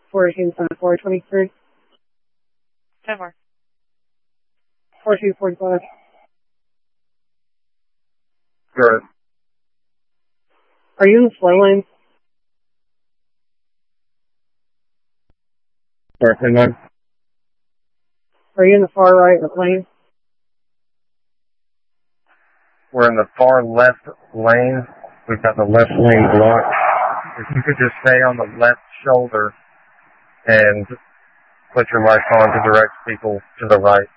14 on 423. 10-4. 4245. Good. Are you in the slow lane? Sorry, man. Are you in the far right lane? We're in the far left lane. We've got the left lane blocked. If you could just stay on the left shoulder and put your lights on to direct people to the right.